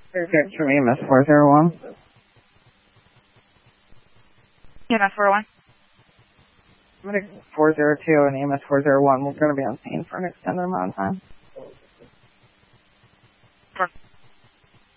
It's from EMS 401. EMS 401. I'm going to 402 and EMS 401. We're going to be on scene for an extended amount of time.